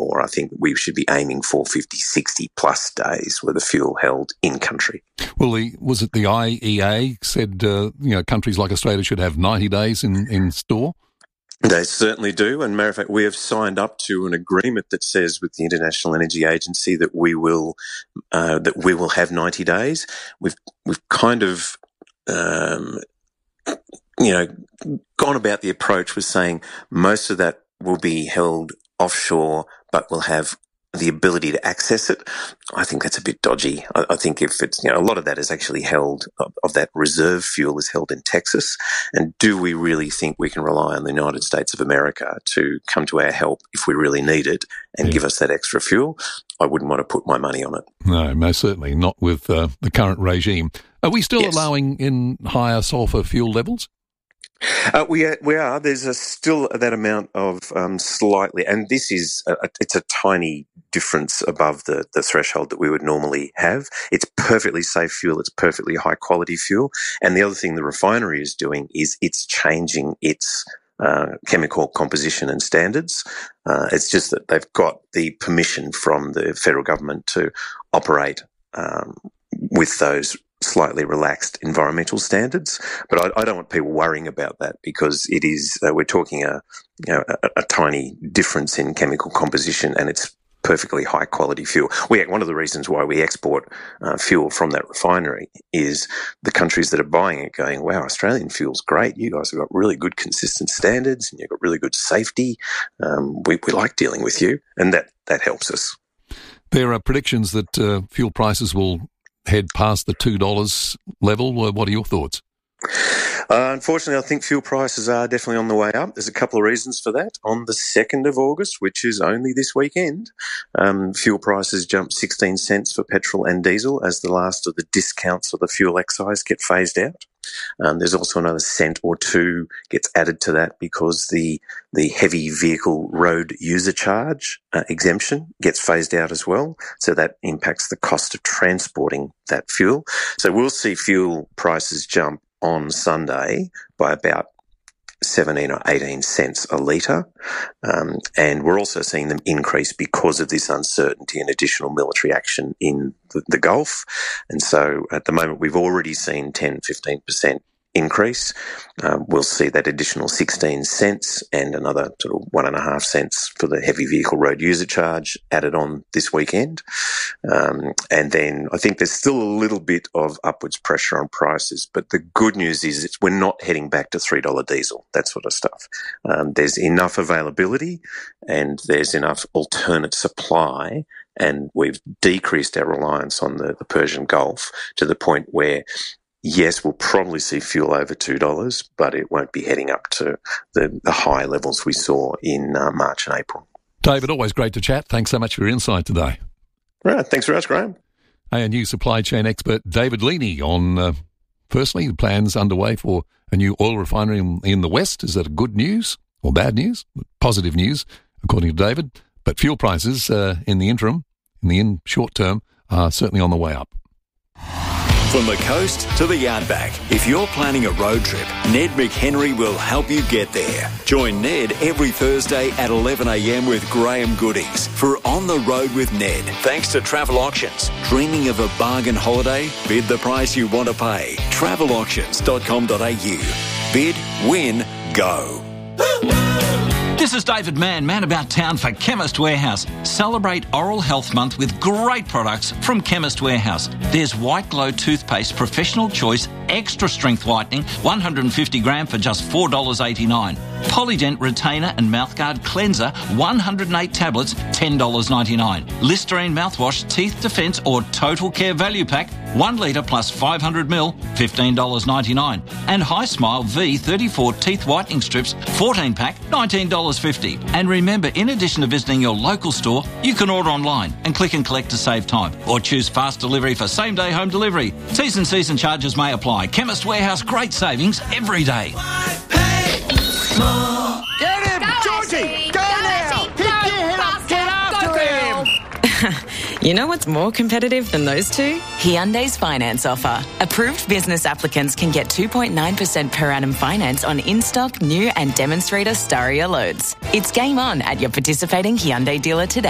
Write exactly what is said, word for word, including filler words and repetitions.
more. I think we should be aiming for fifty, sixty plus days with the fuel held in country. Well, the, was it the I E A said, uh, you know, countries like Australia should have ninety days in, in store? They certainly do. And matter of fact, we have signed up to an agreement that says with the International Energy Agency that we will uh, that we will have ninety days. We've we've kind of um, you know gone about the approach with saying most of that will be held offshore, but we'll have the ability to access it. I think that's a bit dodgy. I, I think if it's, you know, a lot of that is actually held, of, of that reserve fuel is held in Texas. And do we really think we can rely on the United States of America to come to our help if we really need it and yeah. give us that extra fuel? I wouldn't want to put my money on it. No, most certainly not with uh, the current regime. Are we still yes. allowing in higher sulphur fuel levels? Uh, we are, we are. There's a, still that amount of um, slightly, and this is a, it's a tiny difference above the, the threshold that we would normally have. It's perfectly safe fuel. It's perfectly high quality fuel. And the other thing the refinery is doing is it's changing its uh, chemical composition and standards. Uh, it's just that they've got the permission from the federal government to operate um, with those slightly relaxed environmental standards, but I, I don't want people worrying about that because it is uh, we're talking a, you know, a a tiny difference in chemical composition, and it's perfectly high quality fuel. We one of the reasons why we export uh, fuel from that refinery is the countries that are buying it going, wow, Australian fuel's great. You guys have got really good consistent standards, and you've got really good safety. Um, we, we like dealing with you, and that that helps us. There are predictions that uh, fuel prices will head past the two dollars level. What are your thoughts? Uh, unfortunately, I think fuel prices are definitely on the way up. There's a couple of reasons for that. On the second of August, which is only this weekend, um, fuel prices jumped sixteen cents for petrol and diesel as the last of the discounts for the fuel excise get phased out. Um, there's also another cent or two gets added to that because the the heavy vehicle road user charge uh, exemption gets phased out as well. So that impacts the cost of transporting that fuel. So we'll see fuel prices jump on Sunday by about seventeen or eighteen cents a litre. Um, and we're also seeing them increase because of this uncertainty and additional military action in the, the Gulf. And so at the moment, we've already seen ten, fifteen percent increase. Um, we'll see that additional sixteen cents and another sort of one and a half cents for the heavy vehicle road user charge added on this weekend. Um, and then I think there's still a little bit of upwards pressure on prices, but the good news is it's, we're not heading back to three dollars diesel, that sort of stuff. Um, there's enough availability and there's enough alternate supply, and we've decreased our reliance on the, the Persian Gulf to the point where yes, we'll probably see fuel over two dollars, but it won't be heading up to the, the high levels we saw in uh, March and April. David, always great to chat. Thanks so much for your insight today. Right, thanks very much, Graham. Our new supply chain expert, David Leaney, on, uh, firstly, the plans underway for a new oil refinery in, in the West. Is that good news or bad news? Positive news, according to David. But fuel prices uh, in the interim, in the in short term, are certainly on the way up. From the coast to the outback, if you're planning a road trip, Ned McHenry will help you get there. Join Ned every Thursday at eleven a.m. with Graham Goodies for On the Road with Ned. Thanks to Travel Auctions. Dreaming of a bargain holiday? Bid the price you want to pay. travel auctions dot com dot a u. Bid, win, go. This is David Mann, man about town for Chemist Warehouse. Celebrate Oral Health Month with great products from Chemist Warehouse. There's White Glow Toothpaste Professional Choice Extra Strength Whitening, one hundred fifty gram for just four dollars eighty-nine. Polydent Retainer and Mouthguard Cleanser, one hundred eight tablets, ten dollars ninety-nine. Listerine Mouthwash Teeth Defence or Total Care Value Pack, one litre plus five hundred milliliters, fifteen dollars ninety-nine. And High Smile V thirty-four Teeth Whitening Strips, fourteen pack, nineteen dollars fifty. And remember, in addition to visiting your local store, you can order online and click and collect to save time. Or choose fast delivery for same-day home delivery. T's and C's and charges may apply. Chemist Warehouse, great savings every day. Get him! Go Georgie! Ashley. Go, go now! Ashley. Get, get him! Faster. Get after him! You know what's more competitive than those two? Hyundai's finance offer. Approved business applicants can get two point nine percent per annum finance on in-stock, new and demonstrator Staria loads. It's game on at your participating Hyundai dealer today.